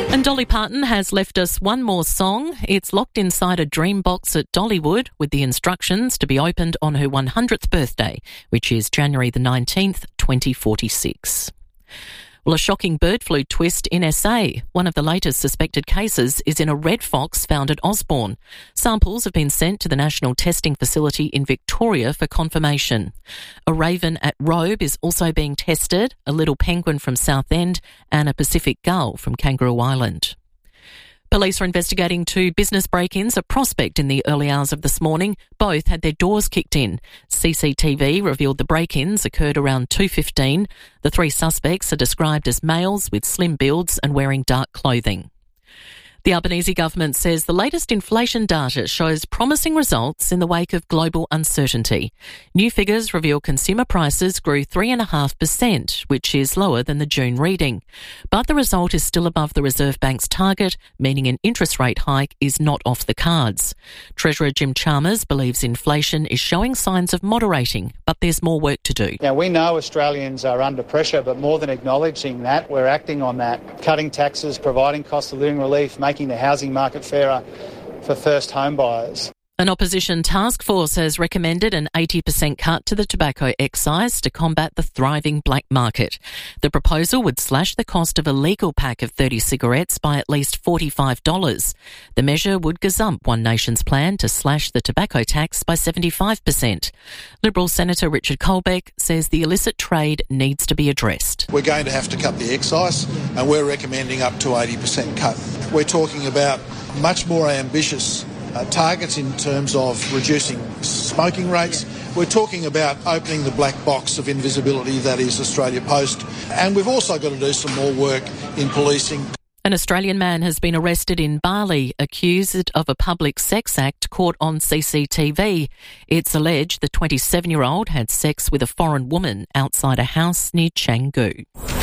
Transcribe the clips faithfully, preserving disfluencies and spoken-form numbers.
And Dolly Parton has left us one more song. It's locked inside a dream box at Dollywood with the instructions to be opened on her one hundredth birthday, which is January the nineteenth, twenty forty-six. Well, a shocking bird flu twist in S A. One of the latest suspected cases is in a red fox found at Osborne. Samples have been sent to the National Testing Facility in Victoria for confirmation. A raven at Robe is also being tested, a little penguin from Southend, and a Pacific gull from Kangaroo Island. Police are investigating two business break-ins at Prospect in the early hours of this morning. Both had their doors kicked in. C C T V revealed the break-ins occurred around two fifteen. The three suspects are described as males with slim builds and wearing dark clothing. The Albanese government says the latest inflation data shows promising results in the wake of global uncertainty. New figures reveal consumer prices grew three point five percent, which is lower than the June reading. But the result is still above the Reserve Bank's target, meaning an interest rate hike is not off the cards. Treasurer Jim Chalmers believes inflation is showing signs of moderating, but there's more work to do. Now, we know Australians are under pressure, but more than acknowledging that, we're acting on that. Cutting taxes, providing cost of living relief, making the housing market fairer for first home buyers. An opposition task force has recommended an eighty percent cut to the tobacco excise to combat the thriving black market. The proposal would slash the cost of a legal pack of thirty cigarettes by at least forty-five dollars. The measure would gazump One Nation's plan to slash the tobacco tax by seventy-five percent. Liberal Senator Richard Colbeck says the illicit trade needs to be addressed. We're going to have to cut the excise, and we're recommending up to eighty percent cut. We're talking about much more ambitious Uh, targets in terms of reducing smoking rates. We're talking about opening the black box of invisibility that is Australia Post. And we've also got to do some more work in policing. An Australian man has been arrested in Bali, accused of a public sex act caught on C C T V. It's alleged the twenty-seven-year-old had sex with a foreign woman outside a house near Canggu.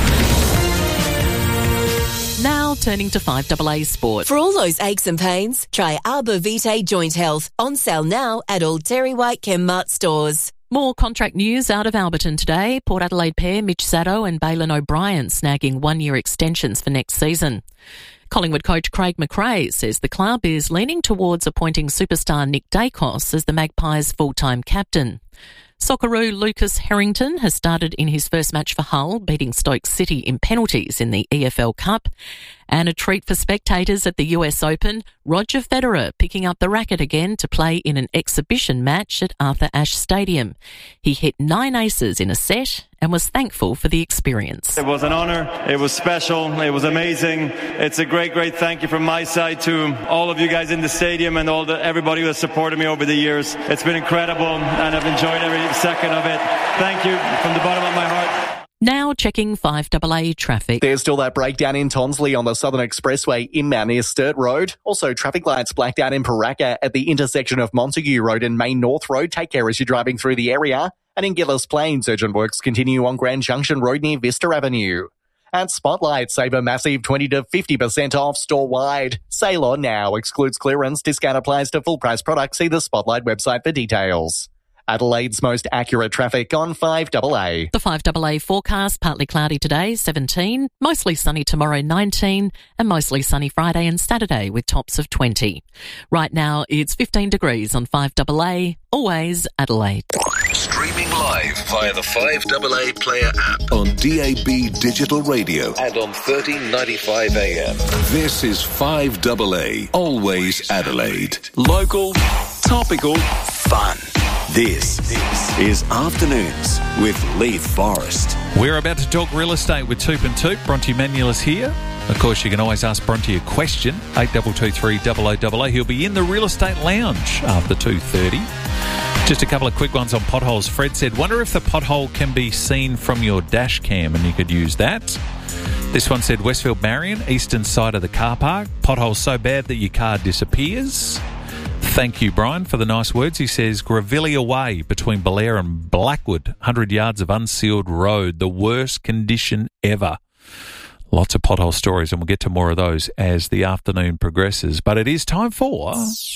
Now turning to five A A Sport. For all those aches and pains, try Arbor Vitae Joint Health. On sale now at all Terry White Chemmart stores. More contract news out of Alberton today. Port Adelaide pair Mitch Sado and Balin O'Brien snagging one-year extensions for next season. Collingwood coach Craig McRae says the club is leaning towards appointing superstar Nick Dacos as the Magpies' full-time captain. Socceroo Lucas Harrington has started in his first match for Hull, beating Stoke City in penalties in the E F L Cup. And a treat for spectators at the U S Open, Roger Federer picking up the racket again to play in an exhibition match at Arthur Ashe Stadium. He hit nine aces in a set and was thankful for the experience. It was an honour, it was special, it was amazing. It's a great, great thank you from my side to all of you guys in the stadium and all the everybody who has supported me over the years. It's been incredible and I've enjoyed every second of it. Thank you from the bottom of my heart. Now checking five A A traffic. There's still that breakdown in Tonsley on the Southern Expressway inbound near Sturt Road. Also, traffic lights blacked out in Paraka at the intersection of Montague Road and Main North Road. Take care as you're driving through the area. And in Gillis Plains, urgent works continue on Grand Junction Road near Vista Avenue. At Spotlight, save a massive twenty to fifty percent off store-wide. Sale on now. Excludes clearance. Discount applies to full-price products. See the Spotlight website for details. Adelaide's most accurate traffic on five A A. The five A A forecast, partly cloudy today, seventeen, mostly sunny tomorrow, nineteen, and mostly sunny Friday and Saturday with tops of twenty. Right now, it's fifteen degrees on five A A, always Adelaide. Streaming live via the five A A Player app on D A B Digital Radio and on thirteen ninety-five A M. This is five A A, always Adelaide. Local, topical, fun. This is Afternoons with Leith Forrest. We're about to talk real estate with Toop and Toop. Bronte Manuel is here. Of course, you can always ask Bronte a question. eight two two three double oh double oh. He'll be in the real estate lounge after two thirty. Just a couple of quick ones on potholes. Fred said, wonder if the pothole can be seen from your dash cam, and you could use that. This one said, Westfield Marion, eastern side of the car park. Pothole so bad that your car disappears. Thank you, Brian, for the nice words. He says, Grevillea Way between Belair and Blackwood, one hundred yards of unsealed road, the worst condition ever. Lots of pothole stories, and we'll get to more of those as the afternoon progresses. But it is time for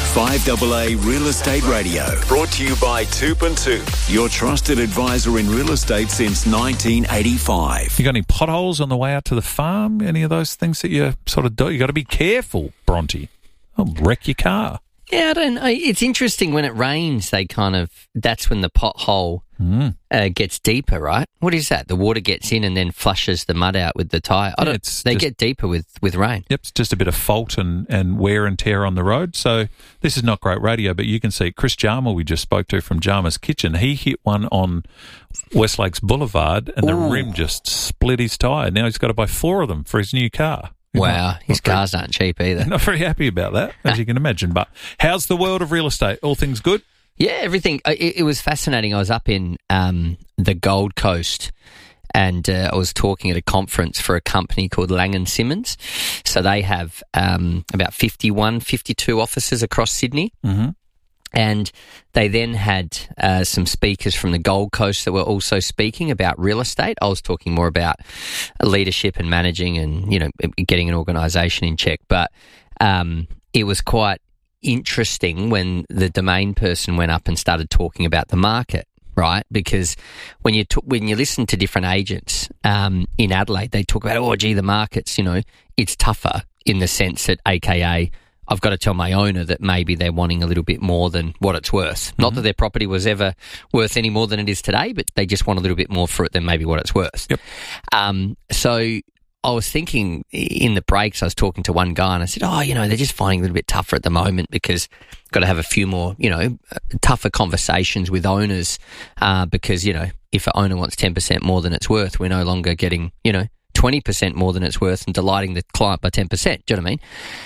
five A A Real Estate Radio. Brought to you by Toop and Toop, your trusted advisor in real estate since nineteen eighty-five. You got any potholes on the way out to the farm? Any of those things that you sort of do? You got to be careful, Bronte. I'll wreck your car. Yeah, I don't know. It's interesting when it rains, they kind of, that's when the pothole mm. uh, gets deeper, right? What is that? The water gets in and then flushes the mud out with the tyre. I Yeah, don't, it's they just- get deeper with, with rain. Yep, it's just a bit of fault and, and wear and tear on the road. So this is not great radio, but you can see Chris Jarmer, we just spoke to from Jarmer's Kitchen. He hit one on Westlakes Boulevard and the Ooh. rim just split his tyre. Now he's got to buy four of them for his new car. He's Wow, not- his not very- cars aren't cheap either. Not very happy about that, as you can imagine. But how's the world of real estate? All things good? Yeah, everything. It, it was fascinating. I was up in um, the Gold Coast and uh, I was talking at a conference for a company called Lang and Simmons. So they have um, about fifty-one, fifty-two offices across Sydney. Mm-hmm. And they then had uh, some speakers from the Gold Coast that were also speaking about real estate. I was talking more about leadership and managing and, you know, getting an organisation in check. But um, it was quite interesting when the domain person went up and started talking about the market, right? Because when you t- when you listen to different agents um, in Adelaide, they talk about, oh, gee, the market's, you know, it's tougher in the sense that, A K A, I've got to tell my owner that maybe they're wanting a little bit more than what it's worth. Mm-hmm. Not that their property was ever worth any more than it is today, but they just want a little bit more for it than maybe what it's worth. Yep. Um, so I was thinking in the breaks, I was talking to one guy and I said, oh, you know, they're just finding it a little bit tougher at the moment because got to have a few more, you know, tougher conversations with owners uh, because, you know, if an owner wants ten percent more than it's worth, we're no longer getting, you know, twenty percent more than it's worth and delighting the client by ten percent. Do you know what I mean?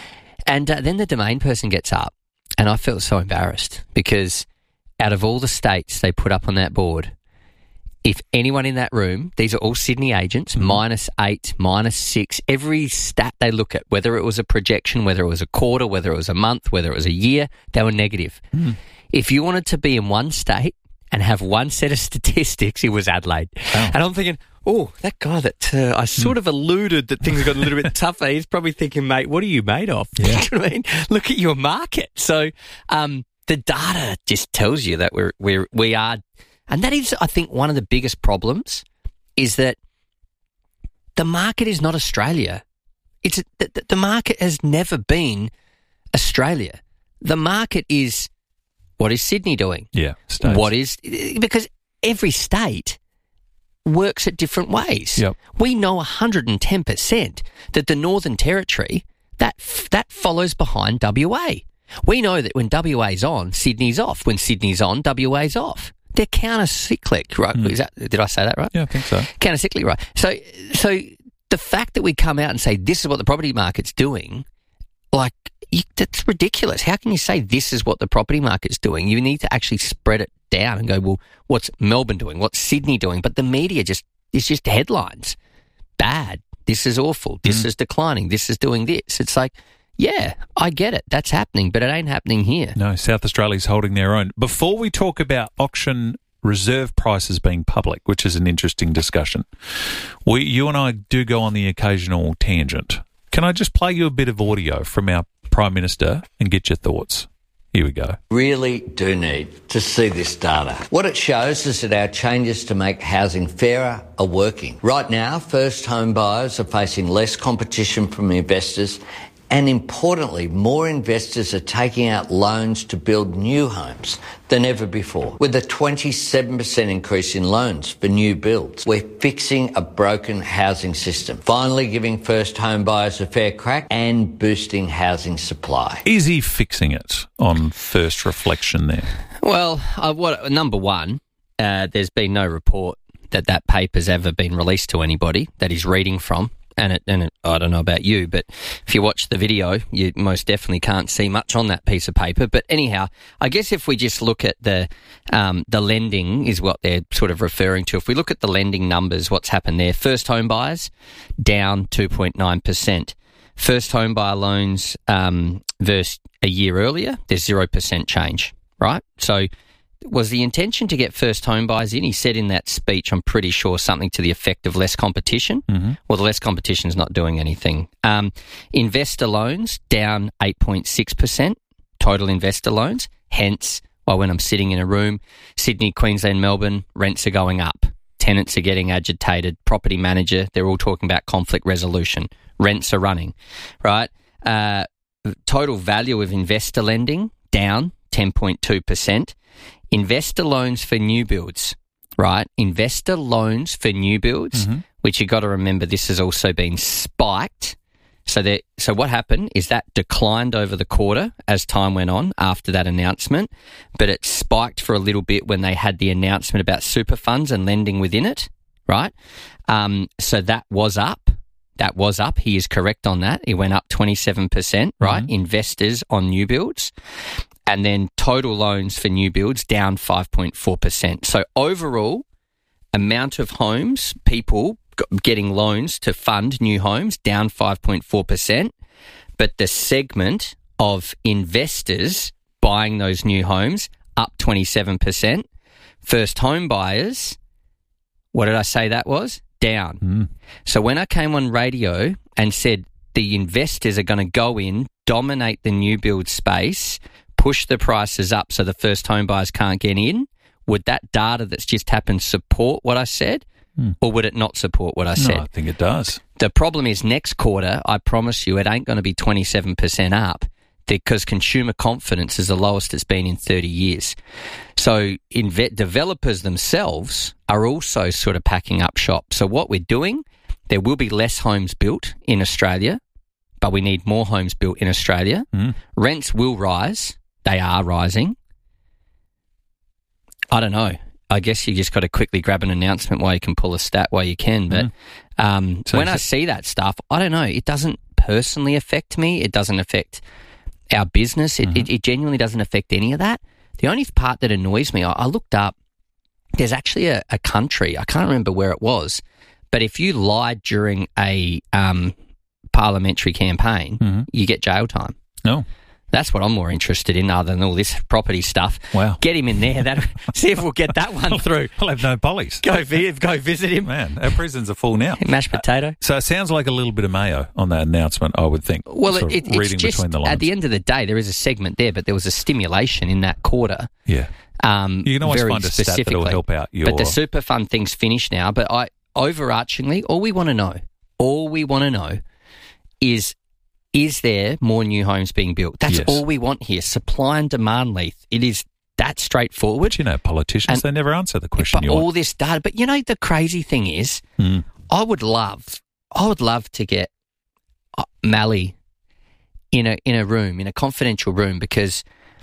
And uh, then the domain person gets up and I felt so embarrassed because out of all the states they put up on that board, if anyone in that room, these are all Sydney agents, mm-hmm. minus eight, minus six, every stat they look at, whether it was a projection, whether it was a quarter, whether it was a month, whether it was a year, they were negative. Mm. If you wanted to be in one state and have one set of statistics, it was Adelaide. Oh. And I'm thinking, oh, that guy that uh, I sort mm. of alluded that things got a little bit tougher, he's probably thinking, mate, what are you made of? Yeah. You know what I mean? Look at your market. So um, the data just tells you that we're, we're, we are, and that is, I think, one of the biggest problems is that the market is not Australia. It's the, the market has never been Australia. The market is, what is Sydney doing? Yeah, states. What is, because every state works at different ways. Yep. We know one hundred ten percent that the Northern Territory, that that follows behind W A. We know that when W A's on, Sydney's off. When Sydney's on, W A's off. They're counter-cyclic, right? Mm. Is that, did I say that right? Yeah, I think so. Counter-cyclic, right. So, so the fact that we come out and say this is what the property market's doing, like, you, that's ridiculous. How can you say this is what the property market's doing? You need to actually spread it down and go, well, what's Melbourne doing? What's Sydney doing? But the media just, it's just headlines. Bad. This is awful. This mm. is declining. This is doing this. It's like, yeah, I get it. That's happening, but it ain't happening here. No, South Australia's holding their own. Before we talk about auction reserve prices being public, which is an interesting discussion, we, you and I do go on the occasional tangent. Can I just play you a bit of audio from our Prime Minister and get your thoughts? Here we go. Really do need to see this data. What it shows is that our changes to make housing fairer are working. Right now, first home buyers are facing less competition from investors, and importantly, more investors are taking out loans to build new homes than ever before. With a twenty-seven percent increase in loans for new builds, we're fixing a broken housing system, finally giving first home buyers a fair crack and boosting housing supply. Is he fixing it on first reflection there? Well, uh, what number one, uh, there's been no report that that paper's ever been released to anybody that he's reading from. And it, and it, I don't know about you, but if you watch the video, you most definitely can't see much on that piece of paper. But anyhow, I guess if we just look at the um, the lending is what they're sort of referring to. If we look at the lending numbers, what's happened there? First home buyers down two point nine percent. First home buyer loans um, versus a year earlier, there's zero percent change, right? So was the intention to get first home buyers in? He said in that speech, I'm pretty sure, something to the effect of less competition. Mm-hmm. Well, the less competition is not doing anything. Um, investor loans down eight point six percent total investor loans. Hence, why when I'm sitting in a room, Sydney, Queensland, Melbourne, rents are going up. Tenants are getting agitated. Property manager, they're all talking about conflict resolution. Rents are running, right? Uh, total value of investor lending, down ten point two percent. Investor loans for new builds, right? Investor loans for new builds, mm-hmm. which you got to remember, this has also been spiked. So that, so what happened is that declined over the quarter as time went on after that announcement, but it spiked for a little bit when they had the announcement about super funds and lending within it, right? Um, so that was up. That was up. He is correct on that. It went up twenty-seven percent, right? Mm-hmm. Investors on new builds. And then total loans for new builds down five point four percent. So overall, amount of homes, people getting loans to fund new homes, down five point four percent. But the segment of investors buying those new homes, up twenty-seven percent. First home buyers, what did I say that was? Down. Mm. So when I came on radio and said the investors are going to go in, dominate the new build space, push the prices up so the first home buyers can't get in, would that data that's just happened support what I said? Mm. Or would it not support what I said? No, I think it does. The problem is next quarter, I promise you, it ain't going to be twenty-seven percent up because consumer confidence is the lowest it's been in thirty years. So inve- developers themselves are also sort of packing up shop. So what we're doing, there will be less homes built in Australia, but we need more homes built in Australia. Mm. Rents will rise. They are rising. I don't know. I guess you just got to quickly grab an announcement while you can pull a stat while you can. But um, so when I see that stuff, I don't know. It doesn't personally affect me. It doesn't affect our business. It, mm-hmm. it, it genuinely doesn't affect any of that. The only part that annoys me, I, I looked up, there's actually a, a country, I can't remember where it was, but if you lied during a um, parliamentary campaign, mm-hmm. you get jail time. No. That's what I'm more interested in, other than all this property stuff. Wow. Get him in there. That, see if we'll get that one through. I'll have no pollies. Go, go visit him. Man, our prisons are full now. Mashed potato. So it sounds like a little bit of mayo on that announcement, I would think. Well, it, it, it's just, between the lines. At the end of the day, there is a segment there, but there was a stimulation in that quarter. Yeah. Um, you can always find a stat that will help out your... But the super fund thing's finished now. But I, overarchingly, all we want to know, all we want to know is... Is there more new homes being built? That's yes. all we want here. Supply and demand, Leith. It is that straightforward. But you know, politicians, and, they never answer the question. But you all want. this data. But you know, the crazy thing is, mm. I would love, I would love to get uh, Mally in a in a room, in a confidential room, because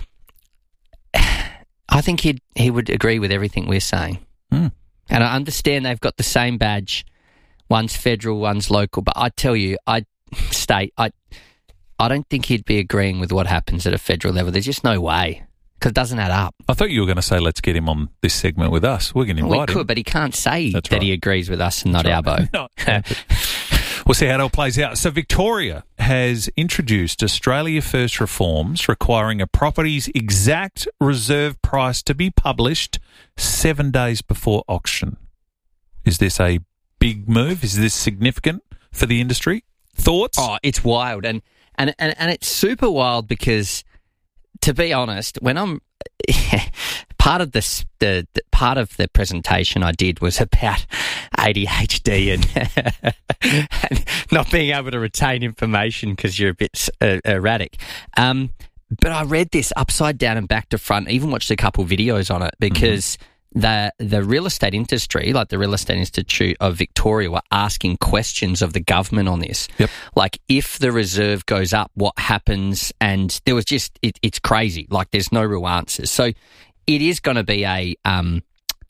I think he'd he would agree with everything we're saying. Mm. And I understand they've got the same badge. One's federal, one's local. But I tell you, I state, I. I don't think he'd be agreeing with what happens at a federal level. There's just no way, because it doesn't add up. I thought you were going to say, let's get him on this segment with us. We can invite well, we could, him. But he can't say That's that right. he agrees with us and not That's our right. bow. No. We'll see how it all plays out. So Victoria has introduced Australia First reforms requiring a property's exact reserve price to be published seven days before auction. Is this a big move? Is this significant for the industry? Thoughts? Oh, it's wild. And And, and and it's super wild because, to be honest, when I'm part of this, the, the part of the presentation I did was about A D H D and, and not being able to retain information because you're a bit uh, erratic. Um, but I read this upside down and back to front. Even watched a couple videos on it because. Mm-hmm. The the real estate industry, like the Real Estate Institute of Victoria, were asking questions of the government on this. Yep. Like, if the reserve goes up, what happens? And there was just, it, it's crazy. Like, there's no real answers. So it is going to be a um,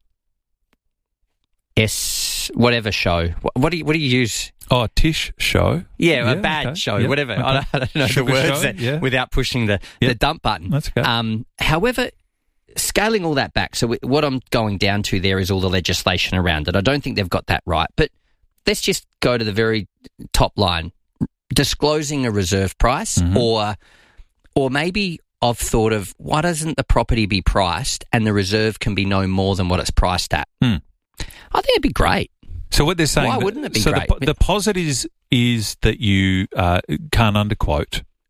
S, whatever show. What, what do you what do you use? Oh, Tish show. Yeah, yeah a bad okay. show, yep. whatever. Okay. I, don't, I don't know Sugar the words show, that, yeah. without pushing the, yep. the dump button. That's okay. Um, however... Scaling all that back, so what I'm going down to there is all the legislation around it. I don't think they've got that right. But let's just go to the very top line. Disclosing a reserve price mm-hmm. or or maybe I've thought of, why doesn't the property be priced and the reserve can be no more than what it's priced at? Mm. I think it'd be great. So what they're saying... Why that, wouldn't it be so great? The, the positive is, is that you uh, can't underquote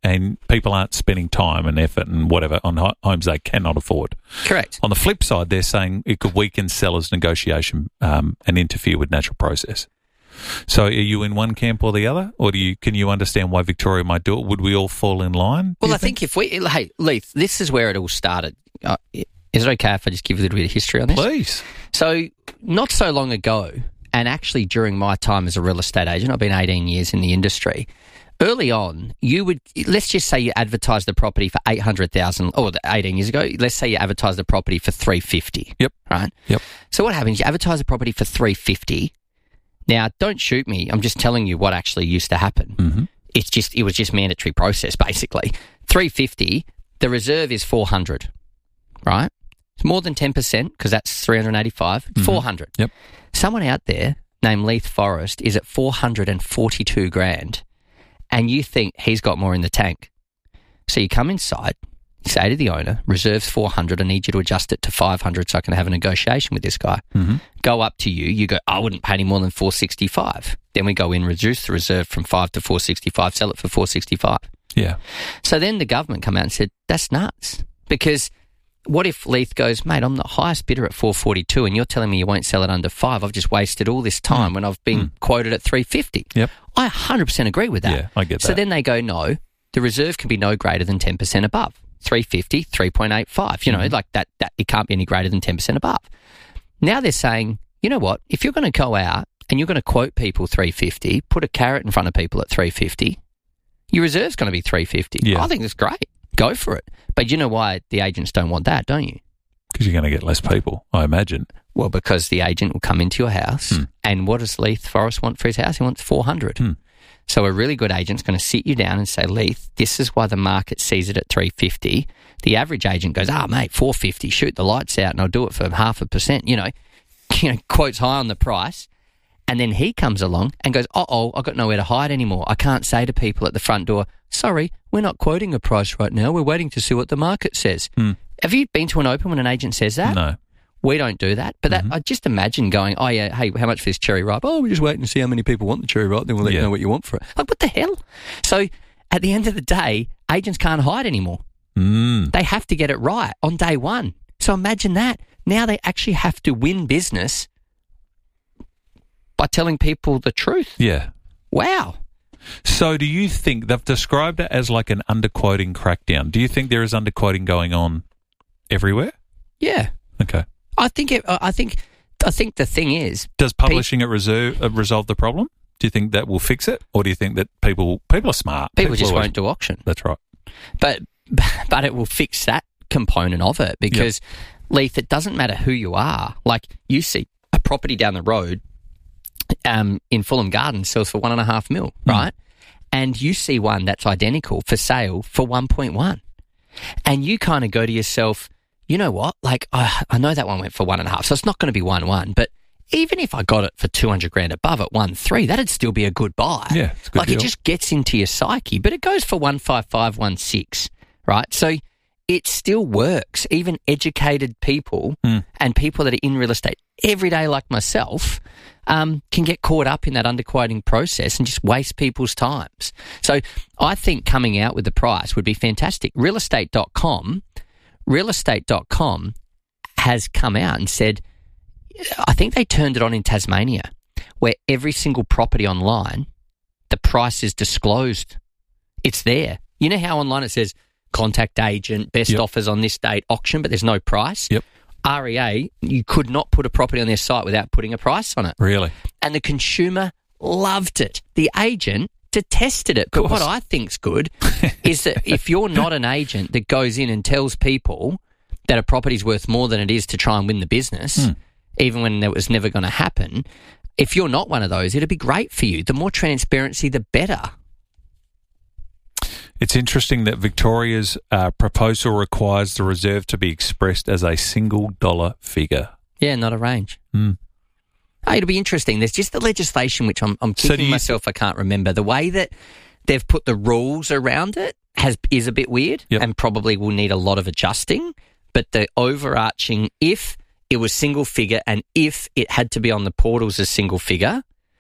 and people aren't spending time and effort and whatever on ho- homes they cannot afford. Correct. On the flip side, they're saying it could weaken sellers' negotiation um, and interfere with natural process. So are you in one camp or the other, or do you can you understand why Victoria might do it? Would we all fall in line? Well, I think? think if we, hey, Leith, this is where it all started. Uh, is it okay if I just give you a little bit of history on this? Please. So not so long ago, and actually during my time as a real estate agent, I've been eighteen years in the industry. Early on, you would, let's just say you advertised the property for eight hundred thousand dollars, or eighteen years ago, let's say you advertised the property for three hundred fifty thousand dollars. Yep. Right? Yep. So what happens? You advertise the property for three hundred fifty thousand dollars. Now, don't shoot me. I'm just telling you what actually used to happen. Mm-hmm. It's just, it was just mandatory process, basically. three hundred fifty, the reserve is four hundred, right? It's more than ten percent because that's three hundred eighty-five, mm-hmm. four hundred. Yep. Someone out there named Leith Forrest is at four hundred forty-two grand, and you think he's got more in the tank. So you come inside, you say to the owner, reserves four hundred, I need you to adjust it to five hundred so I can have a negotiation with this guy. Mm-hmm. Go up to you, you go, I wouldn't pay any more than four sixty-five. Then we go in, reduce the reserve from five to four sixty-five, sell it for four sixty-five. Yeah. So then the government come out and said, that's nuts. Because what if Leith goes, mate, I'm the highest bidder at four forty-two and you're telling me you won't sell it under five. I've just wasted all this time mm. when I've been mm. quoted at three fifty. Yep. I one hundred percent agree with that. Yeah, I get that. So then they go, no, the reserve can be no greater than ten percent above. three fifty, three point eight five. You know, mm-hmm. like that, that, it can't be any greater than ten percent above. Now they're saying, you know what, if you're going to go out and you're going to quote people three fifty, put a carrot in front of people at three fifty, your reserve's going to be three fifty. Yeah. I think that's great. Go for it. But you know why the agents don't want that, don't you? Because you're going to get less people, I imagine. Well, because the agent will come into your house, mm. and what does Leith Forrest want for his house? He wants four hundred. Mm. So a really good agent's going to sit you down and say, Leith, this is why the market sees it at three fifty. The average agent goes, ah, oh, mate, four fifty, shoot the lights out and I'll do it for half a percent, you know, you know, quotes high on the price. And then he comes along and goes, uh-oh, I've got nowhere to hide anymore. I can't say to people at the front door, sorry, we're not quoting a price right now. We're waiting to see what the market says. Mm. Have you been to an open when an agent says that? No. We don't do that. But that, mm-hmm. I just imagine going, oh, yeah, hey, how much for this cherry ripe? Oh, we're just waiting to see how many people want the cherry ripe, then we'll let yeah. you know what you want for it. Like, what the hell? So at the end of the day, agents can't hide anymore. Mm. They have to get it right on day one. So imagine that. Now they actually have to win business by telling people the truth. Yeah. Wow. So do you think they've described it as like an underquoting crackdown? Do you think there is underquoting going on everywhere? Yeah. Okay. I think it, I think I think the thing is, does publishing pe- it reserve, uh, resolve the problem? Do you think that will fix it, or do you think that people people are smart? People, people just always, won't do auction. That's right. But but it will fix that component of it because, yep. Leith, it doesn't matter who you are. Like you see a property down the road um, in Fulham Gardens sells for one and a half mil, mm. right? And you see one that's identical for sale for one point one, and you kind of go to yourself, you know what? Like, uh, I know that one went for one and a half, so it's not going to be one one. But even if I got it for two hundred grand above at one three, that'd still be a good buy. Yeah, it's a good like deal. It just gets into your psyche. But it goes for one five five, one six, right? So it still works. Even educated people mm. and people that are in real estate every day, like myself, um, can get caught up in that underquoting process and just waste people's times. So I think coming out with the price would be fantastic. real estate dot com real estate dot com has come out and said, I think they turned it on in Tasmania, where every single property online, the price is disclosed. It's there. You know how online it says contact agent, best yep. offers on this date, auction, but there's no price? Yep. R E A, you could not put a property on their site without putting a price on it. Really? And the consumer loved it. The agent detested it. But what I think's good is that if you're not an agent that goes in and tells people that a property's worth more than it is to try and win the business, mm. even when it was never going to happen, if you're not one of those, it'd be great for you. The more transparency, the better. It's interesting that Victoria's uh, proposal requires the reserve to be expressed as a single dollar figure. Yeah, not a range. Mm. Oh, it'll be interesting. There's just the legislation, which I'm, I'm kicking so myself, th- I can't remember. The way that they've put the rules around it has is a bit weird yep. and probably will need a lot of adjusting. But the overarching, if it was single figure and if it had to be on the portals as single figure,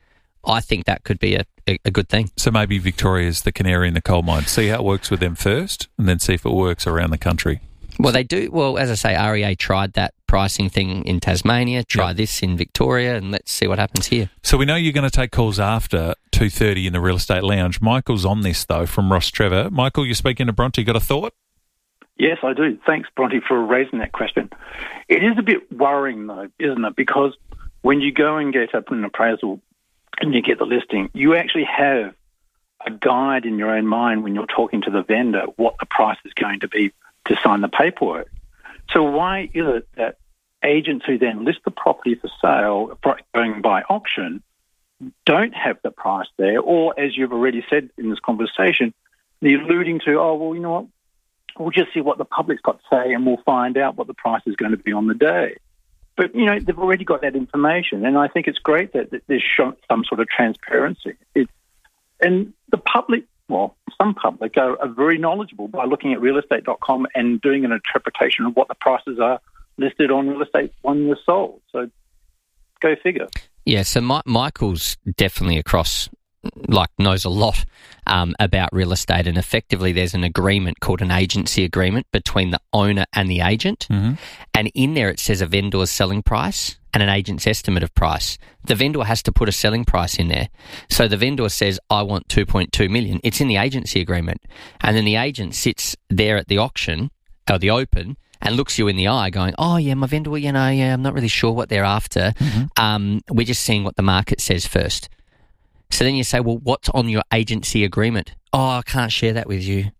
I think that could be a, a, a good thing. So maybe Victoria's the canary in the coal mine. See how it works with them first, and then see if it works around the country. Well, they do. Well, as I say, R E A tried that pricing thing in Tasmania. Try yep. this in Victoria, and let's see what happens here. So we know you're going to take calls after two thirty in the Real Estate Lounge. Michael's on this, though, from Ross Trevor. Michael, you're speaking to Bronte. Got a thought? Yes, I do. Thanks, Bronte, for raising that question. It is a bit worrying, though, isn't it? Because when you go and get up an appraisal and you get the listing, you actually have a guide in your own mind when you're talking to the vendor what the price is going to be to sign the paperwork. So why is it that agents who then list the property for sale, going by auction, don't have the price there? Or, as you've already said in this conversation, they're alluding to, oh, well, you know what, we'll just see what the public's got to say and we'll find out what the price is going to be on the day. But, you know, they've already got that information, and I think it's great that, that there's shown some sort of transparency. It, and the public, well, some public are, are very knowledgeable by looking at real estate dot com and doing an interpretation of what the prices are listed on real estate when they're sold. So go figure. Yeah, so My- Michael's definitely across, like, knows a lot um, about real estate, and effectively there's an agreement called an agency agreement between the owner and the agent, mm-hmm. and in there it says a vendor's selling price and an agent's estimate of price. The vendor has to put a selling price in there. So the vendor says, I want two point two million. It's in the agency agreement. And then the agent sits there at the auction, or the open, and looks you in the eye going, oh, yeah, my vendor, you know, yeah, I'm not really sure what they're after. Mm-hmm. Um, we're just seeing what the market says first. So then you say, well, what's on your agency agreement? Oh, I can't share that with you.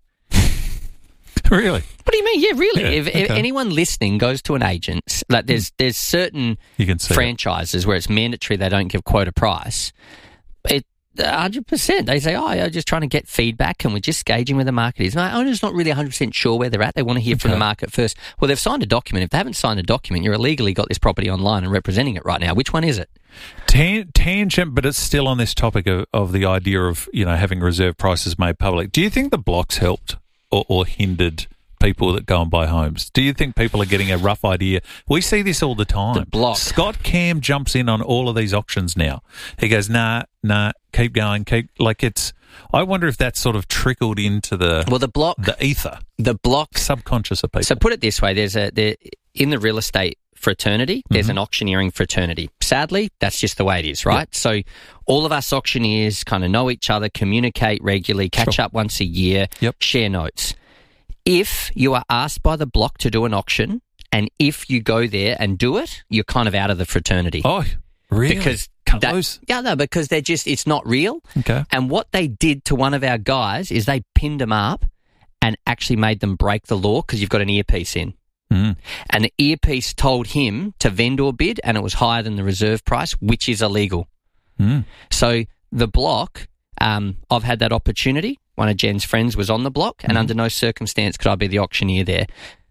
Really? What do you mean? Yeah, really. Yeah, if, if okay. anyone listening goes to an agent, like there's there's certain you can see franchises it. where it's mandatory they don't give quote a price. It one hundred percent. They say, oh, I'm just trying to get feedback and we're just gauging where the market is. My owner's not really one hundred percent sure where they're at. They want to hear okay. from the market first. Well, they've signed a document. If they haven't signed a document, you're illegally got this property online and representing it right now. Which one is it? Tan- tangent, but it's still on this topic of, of the idea of, you know, having reserve prices made public. Do you think the blocks helped or, or hindered people that go and buy homes? Do you think people are getting a rough idea? We see this all the time. The block. Scott Cam jumps in on all of these auctions now. He goes, nah, nah, keep going, keep, like it's, I wonder if that's sort of trickled into the, well, the block, the ether, the block, subconscious of people. So put it this way, there's a, there, in the real estate fraternity, there's mm-hmm. an auctioneering fraternity. Sadly, that's just the way it is, right? Yep. So all of us auctioneers kind of know each other, communicate regularly, catch sure. up once a year, yep. share notes. If you are asked by the block to do an auction, and if you go there and do it, you're kind of out of the fraternity. Oh, really? Because Cut that, loose? Yeah, no, because they're just, it's not real. Okay. And what they did to one of our guys is they pinned him up and actually made them break the law because you've got an earpiece in. Mm. And the earpiece told him to vendor bid, and it was higher than the reserve price, which is illegal. Mm. So the block, um, I've had that opportunity. One of Jen's friends was on the block, and mm. under no circumstance could I be the auctioneer there,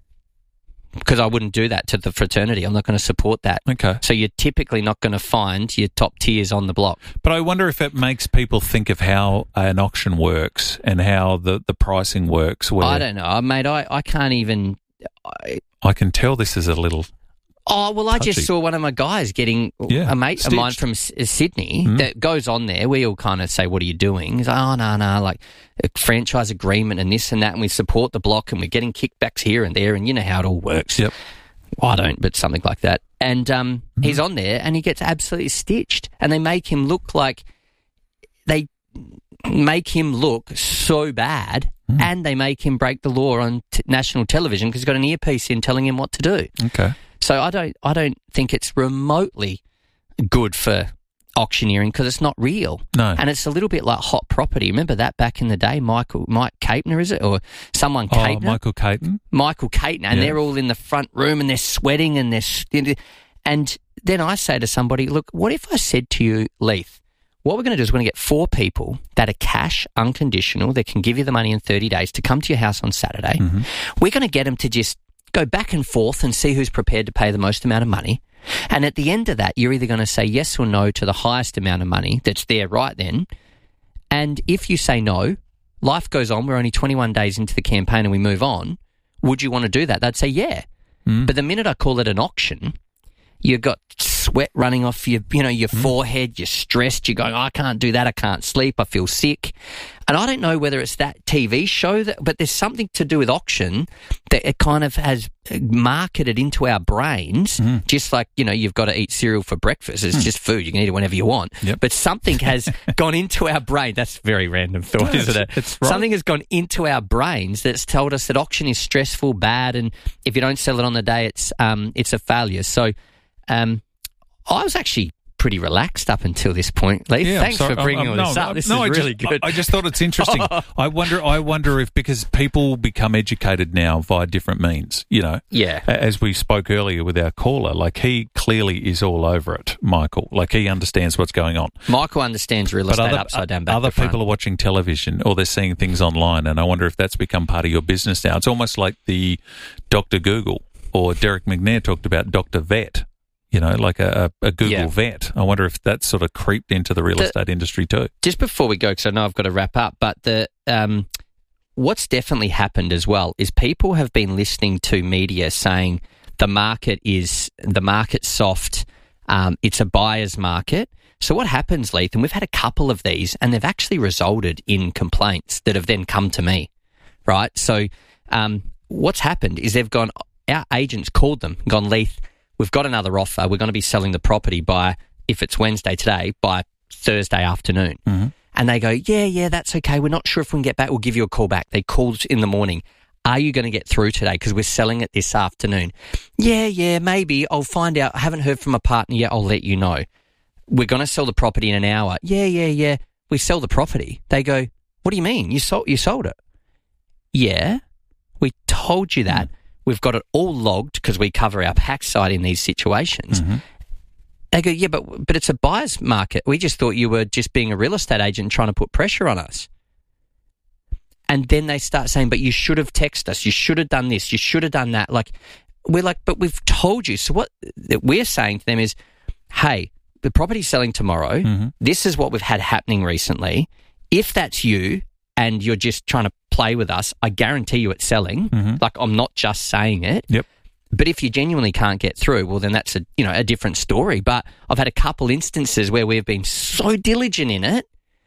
because I wouldn't do that to the fraternity. I'm not going to support that. Okay. So you're typically not going to find your top tiers on the block. But I wonder if it makes people think of how an auction works and how the, the pricing works. Where I don't know, mate. I, I can't even... I, I can tell this is a little... Oh, well, I touchy. just saw one of my guys getting yeah, a mate stitched. of mine from S- Sydney mm. that goes on there. We all kind of say, what are you doing? He's like, oh, no, no, like a franchise agreement and this and that, and we support the block and we're getting kickbacks here and there, and you know how it all works. Yep. Well, I don't, but something like that. And um, mm. he's on there and he gets absolutely stitched, and they make him look like... They make him look so bad, mm. and they make him break the law on t- national television because he's got an earpiece in telling him what to do. Okay. So I don't, I don't think it's remotely good for auctioneering because it's not real. No. And it's a little bit like hot property. Remember that back in the day, Michael, Mike Caitner, is it, or someone oh, Caitner? Michael Caitner. Michael Caitner, and yeah. they're all in the front room and they're sweating and they're, and then I say to somebody, look, what if I said to you, Leith, what we're going to do is we're going to get four people that are cash, unconditional, that can give you the money in thirty days to come to your house on Saturday. Mm-hmm. We're going to get them to just go back and forth and see who's prepared to pay the most amount of money. And at the end of that, you're either going to say yes or no to the highest amount of money that's there right then. And if you say no, life goes on. We're only twenty-one days into the campaign and we move on. Would you want to do that? They'd say yeah. Mm. But the minute I call it an auction, you've got sweat running off your, you know, your mm. forehead, you're stressed, you're going, oh, I can't do that, I can't sleep, I feel sick. And I don't know whether it's that T V show, that, but there's something to do with auction that it kind of has marketed into our brains, mm. just like, you know, you've got to eat cereal for breakfast. It's mm. just food. You can eat it whenever you want. Yep. But something has gone into our brain. That's a very random thought, no, isn't it? It's right. Something has gone into our brains that's told us that auction is stressful, bad, and if you don't sell it on the day, it's um, it's a failure. So um, I was actually pretty relaxed up until this point, Lee. Yeah, Thanks for bringing all this no, up. This no, is I really just, good. I, I just thought it's interesting. I wonder. I wonder if because people become educated now via different means. You know, yeah. As we spoke earlier with our caller, like he clearly is all over it, Michael. Like he understands what's going on. Michael understands real estate other, upside down, back Other to front. people are watching television or they're seeing things online, and I wonder if that's become part of your business now. It's almost like the Doctor Google or Derek McNair talked about Doctor Vet. You know, like a, a Google yeah. vet. I wonder if that's sort of creeped into the real the, estate industry too. Just before we go, because I know I've got to wrap up, but the um, what's definitely happened as well is people have been listening to media saying the market is the market's soft, um, it's a buyer's market. So what happens, Leith, and we've had a couple of these, and they've actually resulted in complaints that have then come to me, right? So um, what's happened is they've gone, our agents called them, gone, Leith, we've got another offer. We're going to be selling the property by, if it's Wednesday today, by Thursday afternoon. Mm-hmm. And they go, yeah, yeah, that's okay. We're not sure if we can get back. We'll give you a call back. They called in the morning. Are you going to get through today? Because we're selling it this afternoon. Yeah, yeah, maybe. I'll find out. I haven't heard from a partner yet. I'll let you know. We're going to sell the property in an hour. Yeah, yeah, yeah. We sell the property. They go, what do you mean? You sold, you sold it? Yeah, we told you that. Mm. We've got it all logged because we cover our backside in these situations. Mm-hmm. They go, yeah, but but it's a buyer's market. We just thought you were just being a real estate agent trying to put pressure on us. And then they start saying, but you should have texted us. You should have done this. You should have done that. Like, we're like, but we've told you. So what we're saying to them is, hey, the property's selling tomorrow. Mm-hmm. This is what we've had happening recently. If that's you and you're just trying to play with us, I guarantee you it's selling. Mm-hmm. Like, I'm not just saying it. Yep. But if you genuinely can't get through, well, then that's a you know a different story. But I've had a couple instances where we've been so diligent in it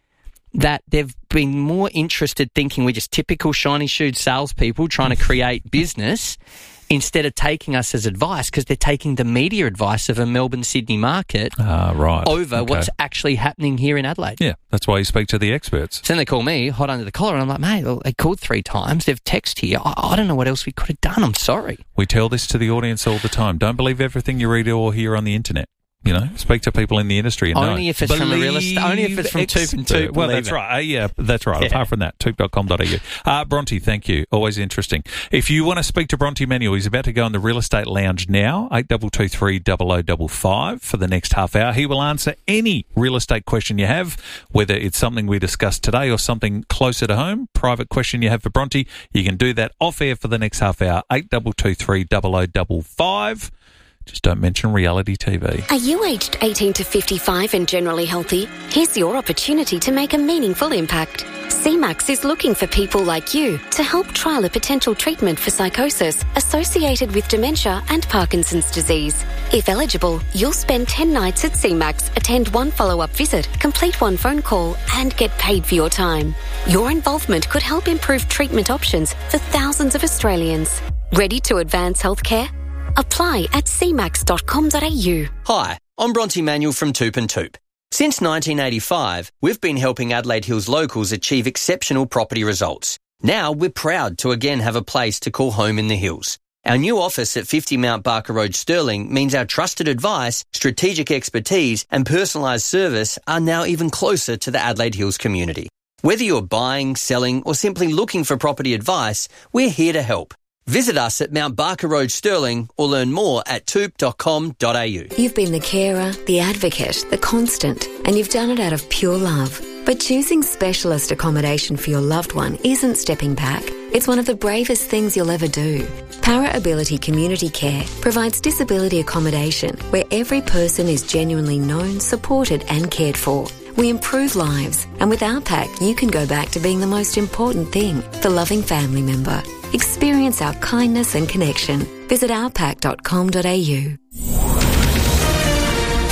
that they've been more interested thinking we're just typical shiny-shoed salespeople trying to create business instead of taking us as advice, because they're taking the media advice of a Melbourne-Sydney market uh, right. over okay. what's actually happening here in Adelaide. Yeah, that's why you speak to the experts. So then they call me, hot under the collar, and I'm like, mate, well, they called three times. They've texted here. I, I don't know what else we could have done. I'm sorry. We tell this to the audience all the time. Don't believe everything you read or hear on the internet. You know, speak to people in the industry and only know. if it's believe from a real estate, only if it's from Toop and Toop. Well, that's it. right. Uh, yeah, that's right. Yeah. Apart from that, toop dot com dot a u. Uh, Bronte, thank you. Always interesting. If you want to speak to Bronte Manuel, he's about to go in the real estate lounge now, eight two two three, zero zero five five for the next half hour. He will answer any real estate question you have, whether it's something we discussed today or something closer to home, private question you have for Bronte. You can do that off air for the next half hour, eight two two three, zero zero five five. Just don't mention reality T V. Are you aged eighteen to fifty-five and generally healthy? Here's your opportunity to make a meaningful impact. C MAX is looking for people like you to help trial a potential treatment for psychosis associated with dementia and Parkinson's disease. If eligible, you'll spend ten nights at C MAX, attend one follow-up visit, complete one phone call, and get paid for your time. Your involvement could help improve treatment options for thousands of Australians. Ready to advance healthcare? Apply at c max dot com dot a u. Hi, I'm Bronte Manuel from Toop and Toop. Since nineteen eighty-five, we've been helping Adelaide Hills locals achieve exceptional property results. Now we're proud to again have a place to call home in the hills. Our new office at fifty Mount Barker Road, Stirling, means our trusted advice, strategic expertise and personalised service are now even closer to the Adelaide Hills community. Whether you're buying, selling or simply looking for property advice, we're here to help. Visit us at Mount Barker Road, Stirling, or learn more at toop dot com dot a u. You've been the carer, the advocate, the constant, and you've done it out of pure love. But choosing specialist accommodation for your loved one isn't stepping back. It's one of the bravest things you'll ever do. Para Ability Community Care provides disability accommodation where every person is genuinely known, supported and cared for. We improve lives, and with our pack, you can go back to being the most important thing, the loving family member. Experience our kindness and connection. Visit our pack dot com dot a u.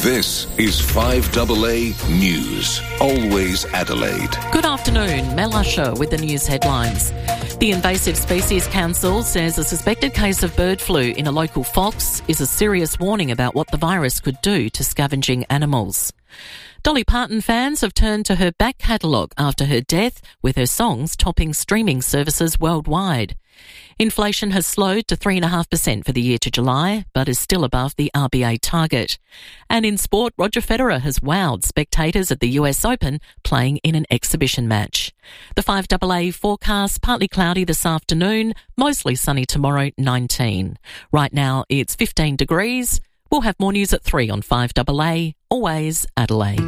This is five A A News. Always Adelaide. Good afternoon. Mel Usher with the news headlines. The Invasive Species Council says a suspected case of bird flu in a local fox is a serious warning about what the virus could do to scavenging animals. Dolly Parton fans have turned to her back catalogue after her death, with her songs topping streaming services worldwide. Inflation has slowed to three point five percent for the year to July, but is still above the R B A target. And in sport, Roger Federer has wowed spectators at the U S Open playing in an exhibition match. The five A A forecast, partly cloudy this afternoon, mostly sunny tomorrow, nineteen. Right now it's fifteen degrees. We'll have more news at three on five A A, always Adelaide.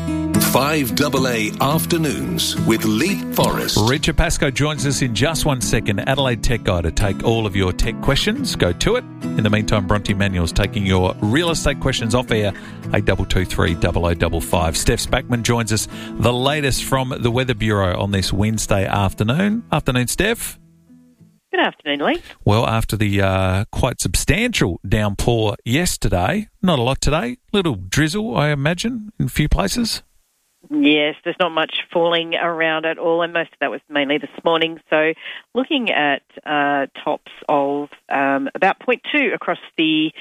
five A A Afternoons with Leap Forest. Richard Pascoe joins us in just one second. Adelaide Tech Guy to take all of your tech questions. Go to it. In the meantime, Bronte Manuel's taking your real estate questions off air. eight two two three, double oh double five. Steph Spackman joins us. The latest from the Weather Bureau on this Wednesday afternoon. Afternoon, Steph. Good afternoon, Lee. Well, after the uh, quite substantial downpour yesterday, not a lot today, little drizzle, I imagine, in a few places. Yes, there's not much falling around at all, and most of that was mainly this morning. So looking at uh, tops of um, about zero point two across the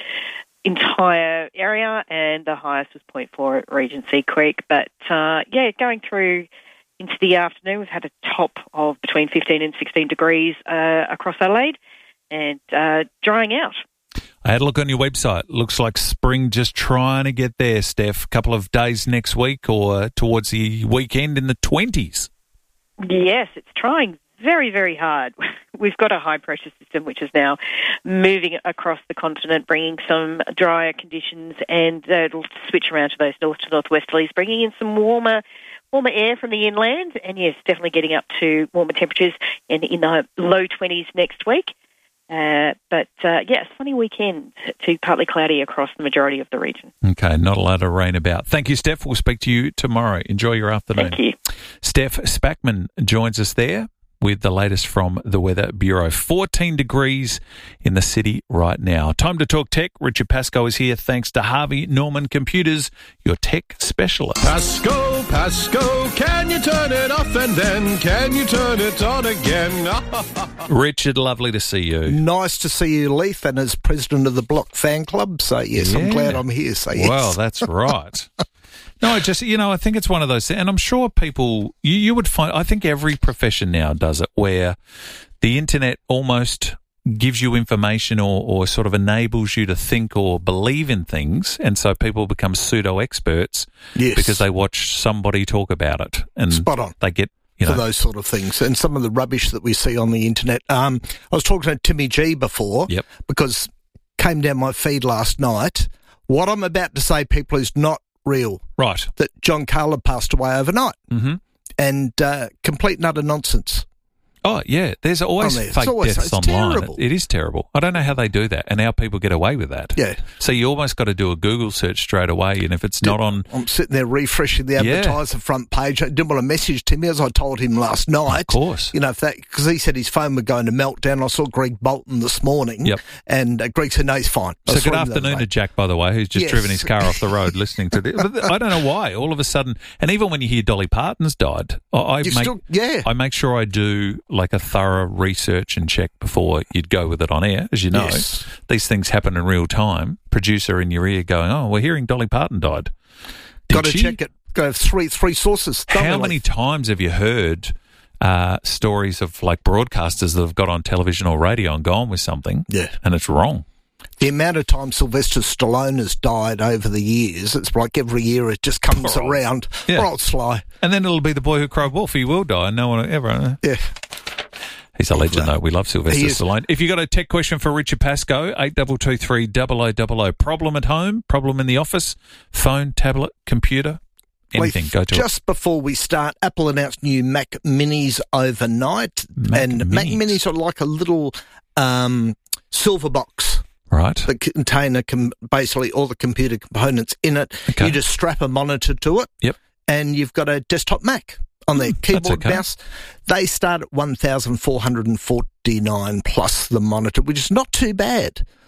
entire area, and the highest was zero point four at Regency Creek. But, uh, yeah, going through into the afternoon, we've had a top of between fifteen and sixteen degrees uh, across Adelaide, and uh, drying out. I had a look on your website. Looks like spring just trying to get there, Steph. A couple of days next week or towards the weekend in the twenties. Yes, it's trying very, very hard. We've got a high-pressure system which is now moving across the continent, bringing some drier conditions, and uh, it'll switch around to those north to northwesterlies, bringing in some warmer warmer air from the inland, and yes, definitely getting up to warmer temperatures in, in the low twenties next week. Uh, but, uh, yeah, sunny weekend to partly cloudy across the majority of the region. Okay, not a lot of rain about. Thank you, Steph. We'll speak to you tomorrow. Enjoy your afternoon. Thank you. Steph Spackman joins us there with the latest from the Weather Bureau. fourteen degrees in the city right now. Time to talk tech. Richard Pascoe is here thanks to Harvey Norman Computers, your tech specialist. Pascoe, Pascoe, can you turn it off and then can you turn it on again? Richard, lovely to see you. Nice to see you, Leaf, and as president of the Block fan club. So, yes, yeah. I'm glad I'm here. So, yes. Well, that's right. No, I just, you know, I think it's one of those things, and I'm sure people, you, you would find, I think every profession now does it, where the internet almost gives you information or, or sort of enables you to think or believe in things, and so people become pseudo-experts yes. because they watch somebody talk about it. And spot on. They get, you know. For those sort of things, and some of the rubbish that we see on the internet. Um, I was talking to Timmy G before, yep. because came down my feed last night. What I'm about to say, people, is not real. Right. That John Carla passed away overnight. Mm-hmm. And uh, complete and utter nonsense. Oh, yeah. There's always there. fake always, deaths it's online. Terrible. It, it is terrible. I don't know how they do that and how people get away with that. Yeah. So you almost got to do a Google search straight away, and if it's not on... I'm sitting there refreshing the advertiser yeah. front page. I didn't want to message Timmy, as I told him last night. Of course. You know, if that because he said his phone would go into meltdown. I saw Greg Bolton this morning. Yep. And uh, Greg said, no, he's fine. So good afternoon to Jack, by the way, who's just yes. driven his car off the road listening to this. I don't know why. All of a sudden, and even when you hear Dolly Parton's died, I, I make still, yeah. I make sure I do like a thorough research and check before you'd go with it on air. As you know, yes. these things happen in real time. Producer in your ear going, oh, we're hearing Dolly Parton died. Did Got to she? check it. Go three three sources. How many times have you heard uh, stories of like broadcasters that have got on television or radio and gone with something yeah. and it's wrong? The amount of time Sylvester Stallone has died over the years, it's like every year it just comes Poor around. Yeah. Poor old Sly. And then it'll be the boy who cried wolf. He will die and no one will ever... Yeah. He's a legend, no. though. We love Sylvester is. Stallone. If you've got a tech question for Richard Pascoe, eight two two three, double oh double oh. Problem at home? Problem in the office? Phone, tablet, computer? Anything. Leaf, Go to just it. before we start, Apple announced new Mac Minis overnight. Mac and Minis. Mac Minis are like a little um, silver box. Right. That contain a com- basically all the computer components in it. Okay. You just strap a monitor to it. Yep. And you've got a desktop Mac on there. Keyboard, okay. mouse. They start at one thousand four hundred forty-nine plus the monitor, which is not too bad.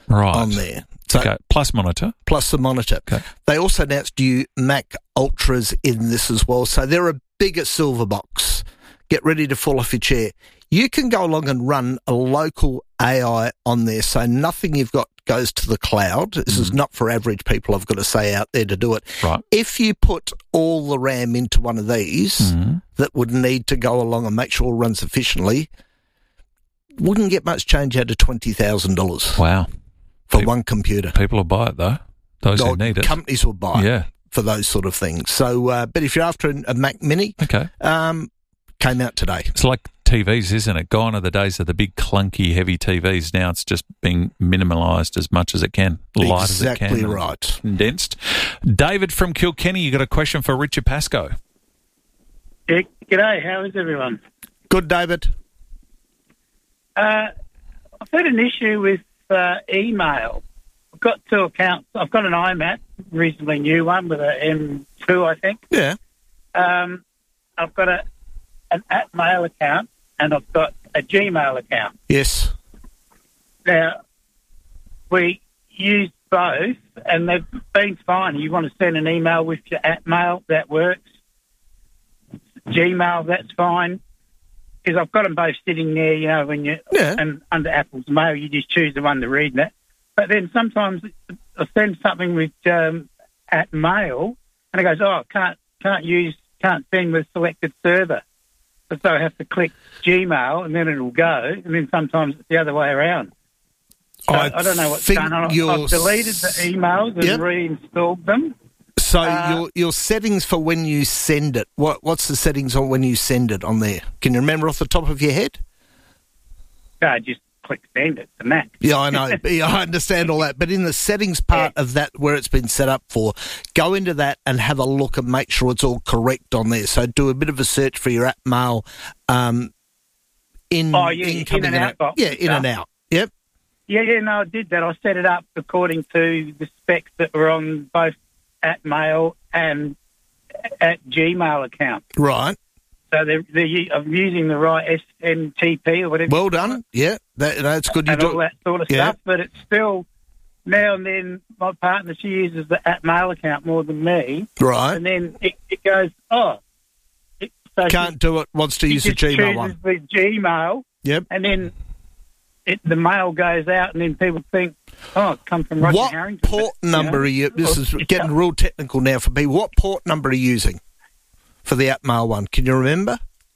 right. on there. So, okay. Plus monitor. Plus the monitor. Okay. They also announced new Mac Ultras in this as well. So they're a bigger silver box. Get ready to fall off your chair. You can go along and run a local A I on there, so nothing you've got goes to the cloud. This mm-hmm. is not for average people, I've got to say, out there to do it. Right. If you put all the RAM into one of these mm-hmm. that would need to go along and make sure it runs efficiently, wouldn't get much change out of twenty thousand dollars. Wow. For people, one computer. People will buy it, though. Those oh, who need it. Companies will buy yeah. it for those sort of things. So, uh, but if you're after a, a Mac Mini, okay. um, came out today. It's like T Vs, isn't it? Gone are the days of the big, clunky, heavy T Vs. Now it's just being minimalised as much as it can, light as it can. Exactly right. Condensed. David from Kilkenny, you got a question for Richard Pascoe. Yeah, g'day. How is everyone? Good, David. Uh, I've had an issue with uh, email. I've got two accounts. I've got an iMac, reasonably new one with an M two, I think. Yeah. Um, I've got a an at-mail account and I've got a Gmail account. Yes. Now, we use both and they've been fine. You want to send an email with your at-mail, that works. Gmail, that's fine. Because I've got them both sitting there, you know, when you yeah. and under Apple's Mail, you just choose the one to read that. But then sometimes I send something with um, at mail, and it goes, "Oh, can't can't use can't send with selected server." So I have to click Gmail, and then it'll go. And then sometimes it's the other way around. So I, I don't know what's going on. I've deleted the emails and yep. reinstalled them. So uh, your your settings for when you send it, what what's the settings on when you send it on there? Can you remember off the top of your head? No, just click send it to Mac. Yeah, I know. yeah, I understand all that. But in the settings part yeah. of that where it's been set up for, go into that and have a look and make sure it's all correct on there. So do a bit of a search for your app mail um, in, oh, yeah, incoming in and out. Box yeah, in stuff. and out. Yep. Yeah, yeah, no, I did that. I set it up according to the specs that were on both at Mail and at Gmail account. Right. So they're, they're, I'm using the right S M T P or whatever. Well done. Yeah, that, that's good. You and do all that sort of yeah. stuff. But it's still, now and then, my partner, she uses the at Mail account more than me. Right. And then it, it goes, oh. It, so Can't she, do it, wants to use the Gmail one. With Gmail. Yep. And then it, the mail goes out and then people think, oh, it come from Roger what Harrington. What port but, number you know, are you... This or, is yeah. getting real technical now for people. What port number are you using for the app mail one? Can you remember?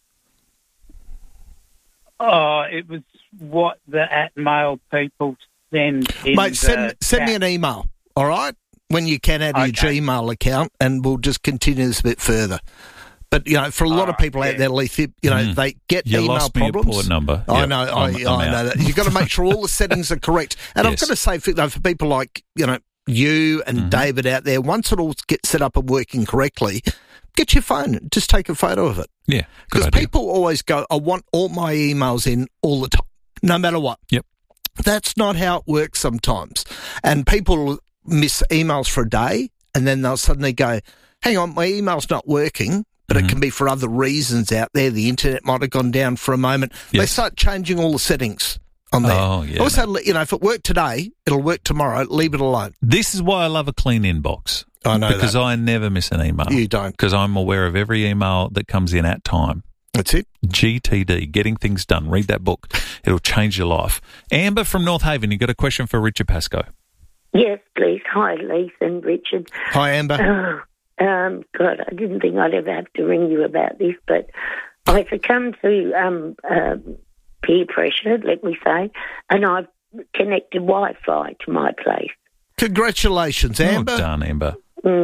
Oh, it was what the at mail people send in. Mate, send, the send me chat. an email, all right, when you can out of Okay. your Gmail account, and we'll just continue this a bit further. But, you know, for a lot Oh, of people yeah. out there, Leith, you know, Mm. they get You email lost me problems. a port number. I Yep, know, I, I'm- I'm I know out. that. You've got to make sure all the settings are correct. And I've Yes. got to say, for, though, for people like, you know, you and Mm-hmm. David out there, once it all gets set up and working correctly, get your phone, just take a photo of it. Yeah, good Because idea. people always go, I want all my emails in all the time, no matter what. Yep. That's not how it works sometimes. And people miss emails for a day, and then they'll suddenly go, hang on, my email's not working, but Mm-hmm. it can be for other reasons out there. The internet might have gone down for a moment. They Yes. start changing all the settings on there. Oh, yeah, Also, you know, if it worked today, it'll work tomorrow. Leave it alone. This is why I love a clean inbox. I know Because that. I never miss an email. You don't. Because I'm aware of every email that comes in at time. That's it. G T D, Getting Things Done. Read that book. It'll change your life. Amber from North Haven, you got a question for Richard Pascoe. Yes, please. Hi, Leith and Richard. Hi, Amber. Oh, um, God, I didn't think I'd ever have to ring you about this, but I succumbed to um, uh, peer pressure, let me say, and I've connected Wi-Fi to my place. Congratulations, Amber. Well done, Amber.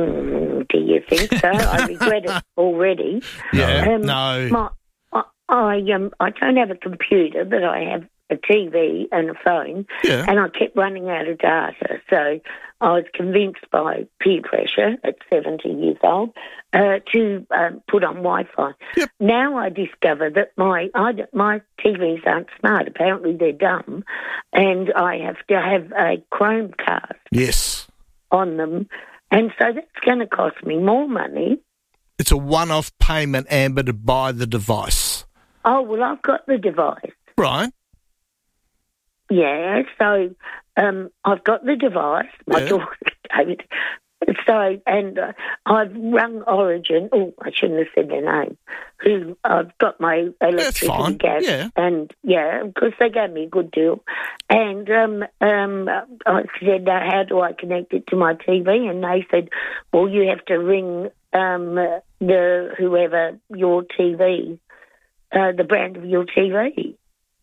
Mm, do you think so? I regret it already. Yeah, Um, no. My, I, I, um, I don't have a computer, but I have a T V and a phone, Yeah. and I kept running out of data. So I was convinced by peer pressure at seventy years old uh, to um, put on Wi-Fi. Yep. Now I discover that my I, don't- my T Vs aren't smart. Apparently they're dumb, and I have to have a Chromecast Yes. on them, and so that's going to cost me more money. It's a one-off payment, Amber, to buy the device. Oh, well, I've got the device. Right. Yeah, so um, I've got the device. My Yeah. daughter gave it. So, and uh, I've rung Origin. Oh, I shouldn't have said their name. Who I've got my electricity fine, gas, yeah. and yeah, because they gave me a good deal. And um, um, I said, uh, "How do I connect it to my T V?" And they said, "Well, you have to ring um, the whoever your T V, uh, the brand of your T V."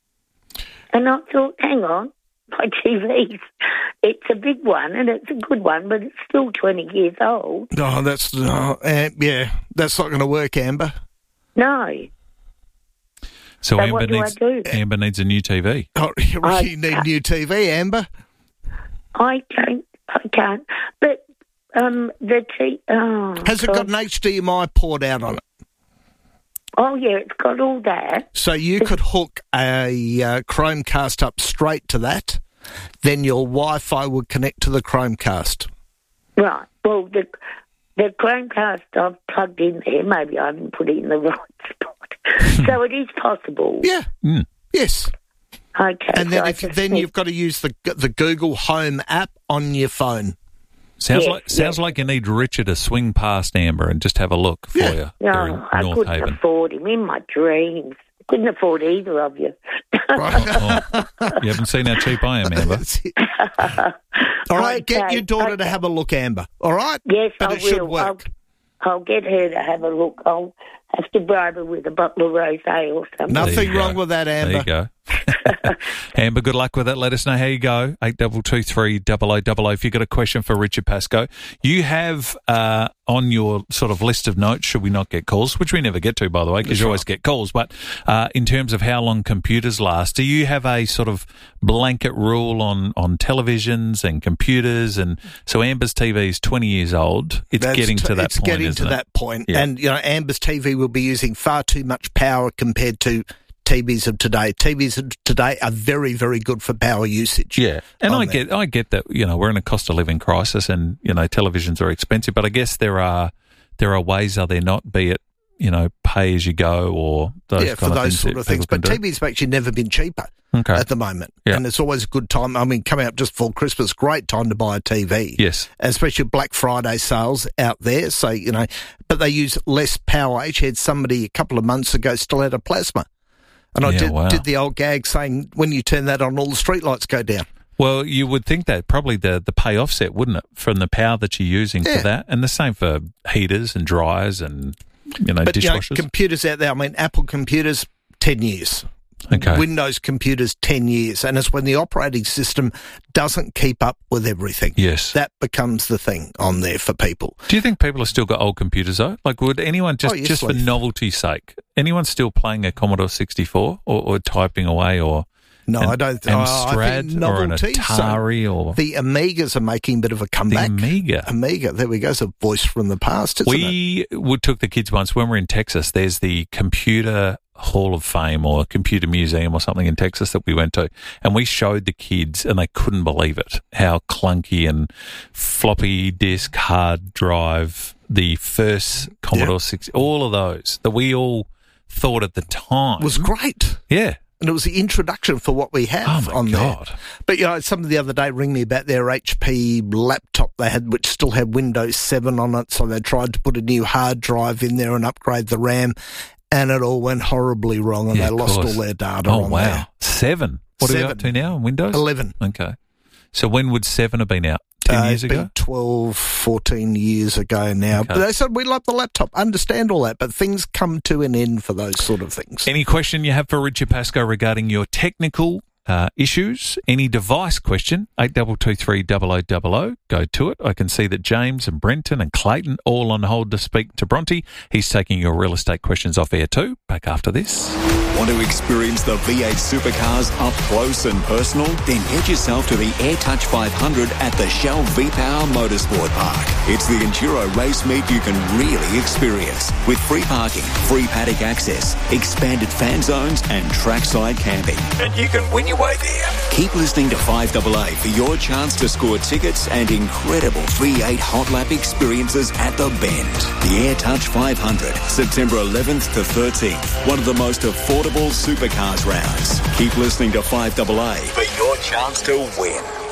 And I thought, hang on. My T V, it's a big one and it's a good one, but it's still twenty years old. No, that's no, uh, yeah, that's not going to work, Amber. No. So, So Amber what do I needs do? Amber needs a new T V. Oh, you I really need can't- new T V, Amber. I don't, I can't. But um, the T. Oh, Has it God. got an H D M I port out on it? Oh yeah, it's got all that. So you could hook a uh, Chromecast up straight to that, then your Wi-Fi would connect to the Chromecast. Right. Well, the the Chromecast I've plugged in there. Maybe I haven't put it in the right spot. So it is possible. Yeah. Mm. Yes. Okay. And so then I if, just then need- you've got to use the the Google Home app on your phone. Sounds Yes, like sounds yes. like you need Richard to swing past Amber and just have a look for Yeah. you. No, there in I North couldn't Haven. afford him in my dreams. Couldn't afford either of you. Oh, you haven't seen how cheap I am, Amber. That's it. All right, get Okay, your daughter to okay. have a look, Amber. All right? Yes, But I it should will. work. I'll, I'll get her to have a look. I'll have to bribe her with a bottle of rosé or something. There Nothing you wrong go. with that, There Amber. you go. Amber, good luck with it. Let us know how you go. eight two two three, double oh double oh. If you've got a question for Richard Pascoe, you have uh, on your sort of list of notes, should we not get calls, which we never get to, by the way, because you always get calls. But uh, in terms of how long computers last, do you have a sort of blanket rule on, on televisions and computers? And so Amber's T V is twenty years old. It's That's getting t- to that it's point, getting isn't to it? that point. Yeah. And, you know, Amber's T V will be using far too much power compared to T Vs of today. T Vs of today are very, very good for power usage. Yeah, and on I there. get, I get that. You know, we're in a cost of living crisis, and you know, televisions are expensive. But I guess there are there are ways, are there not? Be it, you know, pay as you go or those yeah, kind for of those things sort that of things. people But can T do. Vs have actually never been cheaper Okay. at the moment. Yeah. And it's always a good time. I mean, coming up just before Christmas, great time to buy a T V. Yes. Especially Black Friday sales out there. So, you know, but they use less power. I actually had somebody a couple of months ago still had a plasma. And I Yeah, did, wow. did the old gag saying, when you turn that on, all the streetlights go down. Well, you would think that probably the the pay offset, wouldn't it, from the power that you're using Yeah. for that, and the same for heaters and dryers and you know But, you know, dishwashers. computers out there, I mean, Apple computers, ten years. Okay. Windows computers, ten years. And it's when the operating system doesn't keep up with everything. Yes. That becomes the thing on there for people. Do you think people have still got old computers though? Like, would anyone just Oh, yes, just for Leith. novelty's sake, anyone still playing a Commodore sixty-four or, or typing away or No, an I don't think. Amstrad or an Atari or The Amigas are making a bit of a the comeback. Amiga? Amiga, there we go. It's a voice from the past, isn't it? We would took the kids once when we we're in Texas. There's the Computer Hall of Fame or Computer Museum or something in Texas that we went to, and we showed the kids, and they couldn't believe it how clunky and floppy disk, hard drive, the first Commodore Yep. sixty, all of those that we all thought at the time was great. Yeah. And it was the introduction for what we have Oh, my on God. there. But, you know, somebody the other day ring me about their H P laptop they had, which still had Windows seven on it. So they tried to put a new hard drive in there and upgrade the RAM, and it all went horribly wrong, and Yeah, they of lost course. all their data Oh, on wow. there. Seven. What are we Seven. up to now on Windows? eleven. Okay. So when would seven have been out? Ten Uh, years it's ago? been twelve, fourteen years ago now. Okay. But they said, we love the laptop, understand all that, but things come to an end for those sort of things. Any question you have for Richard Pascoe regarding your technical uh, issues, any device question, eight two two three, double oh double oh, go to it. I can see that James and Brenton and Clayton all on hold to speak to Bronte. He's taking your real estate questions off air too. Back after this. Want to experience the V eight supercars up close and personal? Then head yourself to the AirTouch five hundred at the Shell V-Power Motorsport Park. It's the enduro race meet you can really experience, with free parking, free paddock access, expanded fan zones and trackside camping. And you can win your way there. Keep listening to five double A for your chance to score tickets and incredible V eight hot lap experiences at the Bend. The AirTouch five hundred, September eleventh to thirteenth. One of the most affordable supercars rounds. Keep listening to five double A for your chance to win.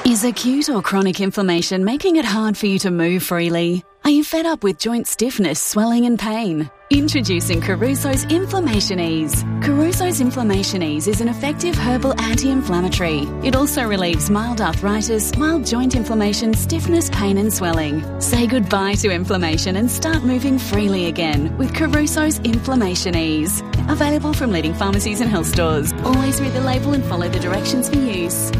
Is acute or chronic inflammation making it hard for you to move freely? Are you fed up with joint stiffness, swelling and pain? Introducing Caruso's Inflammation Ease. Caruso's Inflammation Ease is an effective herbal anti-inflammatory. It also relieves mild arthritis, mild joint inflammation, stiffness, pain and swelling. Say goodbye to inflammation and start moving freely again with Caruso's Inflammation Ease. Available from leading pharmacies and health stores. Always read the label and follow the directions for use.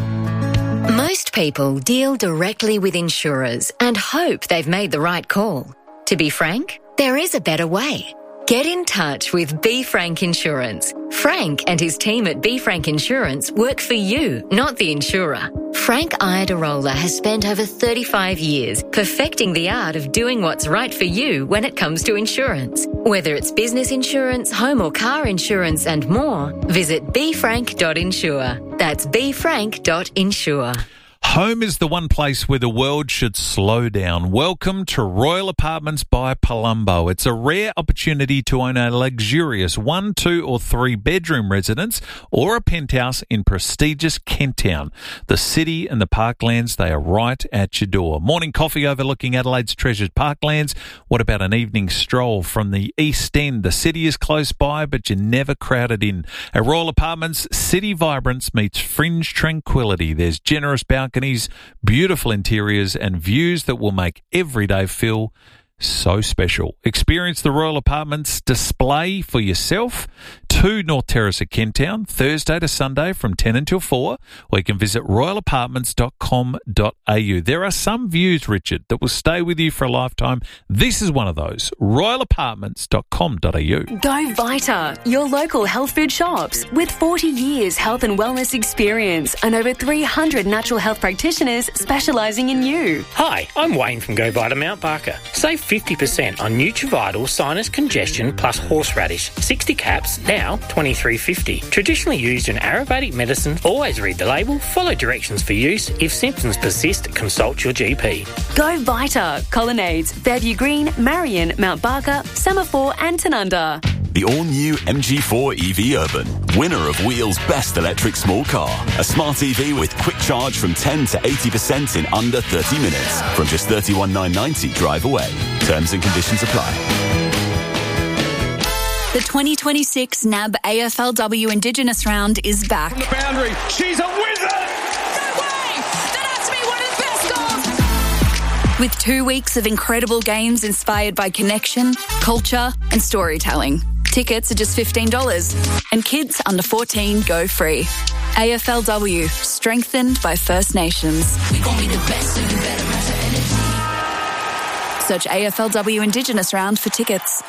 Most people deal directly with insurers and hope they've made the right call. To be frank, there is a better way. Get in touch with B. Frank Insurance. Frank and his team at B. Frank Insurance work for you, not the insurer. Frank Iadarola has spent over thirty-five years perfecting the art of doing what's right for you when it comes to insurance. Whether it's business insurance, home or car insurance and more, visit b frank dot insure. That's b frank dot insure. Home is the one place where the world should slow down. Welcome to Royal Apartments by Palumbo. It's a rare opportunity to own a luxurious one, two or three bedroom residence or a penthouse in prestigious Kent Town. The city and the parklands, they are right at your door. Morning coffee overlooking Adelaide's treasured parklands. What about an evening stroll from the East End? The city is close by, but you're never crowded in. At Royal Apartments, city vibrance meets fringe tranquility. There's generous balconies, beautiful interiors and views that will make every day feel so special. Experience the Royal Apartments display for yourself. two North Terrace at Kent Town, Thursday to Sunday from ten until four, or you can visit royal apartments dot com dot a u. There are some views, Richard, that will stay with you for a lifetime. This is one of those. royal apartments dot com dot a u. Go Vita, your local health food shops. With forty years health and wellness experience and over three hundred natural health practitioners specialising in you. Hi, I'm Wayne from Go Vita Mount Barker. Save fifty percent on Nutrivital Sinus Congestion plus Horseradish. sixty caps, now twenty-three fifty. Traditionally used in Ayurvedic medicine, always read the label, follow directions for use. If symptoms persist, consult your G P. Go Vita, Colonnades, Fairview Green, Marion, Mount Barker, Semaphore and Tanunda. The all-new M G four E V Urban, winner of Wheel's Best Electric Small Car. A smart E V with quick charge from ten to eighty percent in under thirty minutes. From just thirty-one thousand nine hundred ninety drive away. Terms and conditions apply. The twenty twenty-six N A B A F L W Indigenous Round is back. On the boundary, she's a wizard! No way! That has to be one of the best goals! With two weeks of incredible games inspired by connection, culture and storytelling. Tickets are just fifteen dollars and kids under fourteen go free. A F L W, strengthened by First Nations. We gon' be the best and better matter energy. Search A F L W Indigenous Round for tickets.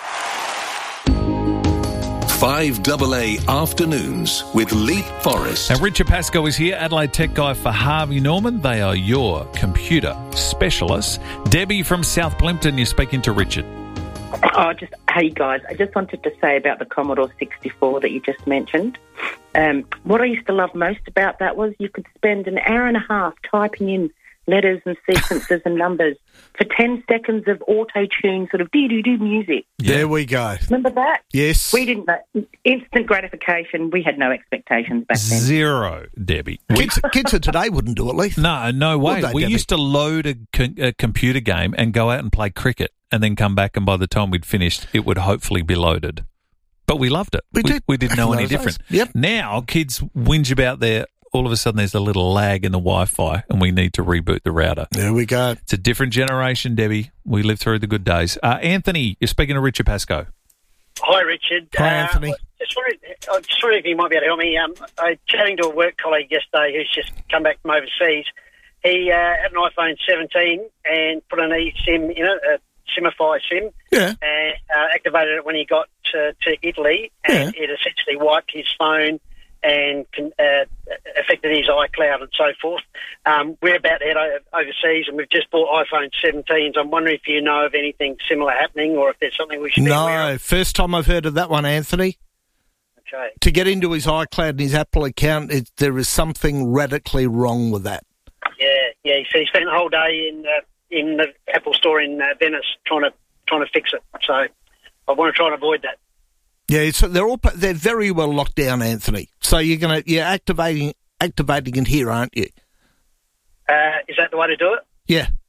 five A A Afternoons with Leap Forest. And Richard Pascoe is here, Adelaide Tech Guy for Harvey Norman. They are your computer specialists. Debbie from South Plimpton, you're speaking to Richard. Oh, just hey guys, I just wanted to say about the Commodore sixty-four that you just mentioned. Um, what I used to love most about that was you could spend an hour and a half typing in letters and sequences and numbers for ten seconds of auto-tune sort of doo-doo-doo music. There we go. Remember that? Yes. We didn't know. Instant gratification. We had no expectations back then. Zero, Debbie. Kids, kids of today wouldn't do it, Leith. No, no way. Would they, we Debbie? used to load a, co- a computer game and go out and play cricket and then come back, and by the time we'd finished, it would hopefully be loaded. But we loved it. We we, did. we didn't know any Those days. different. Yep. Now, kids whinge about their... All of a sudden, there's a little lag in the Wi-Fi, and we need to reboot the router. There we go. It's a different generation, Debbie. We lived through the good days. Uh, Anthony, you're speaking to Richard Pascoe. Hi, Richard. Hi, uh, Anthony. Just wondering, I just wondering if you might be able to help me. Um, I was chatting to a work colleague yesterday who's just come back from overseas. He uh, had an iPhone seventeen and put an eSIM, you know, a SIMify SIM, yeah. and uh, activated it when he got to, to Italy, and Yeah. it essentially wiped his phone and uh, affected his iCloud and so forth. Um, we're about to head o- overseas, and we've just bought iPhone seventeens. I'm wondering if you know of anything similar happening, or if there's something we should be aware No, of. first time I've heard of that one, Anthony. Okay. To get into his iCloud and his Apple account, it, there is something radically wrong with that. Yeah, yeah. So he spent the whole day in uh, in the Apple store in uh, Venice trying to trying to fix it. So I want to try and avoid that. Yeah, so they're all they're very well locked down, Anthony. So you're gonna you're activating activating it here, aren't you? Uh, is that the way to do it? Yeah,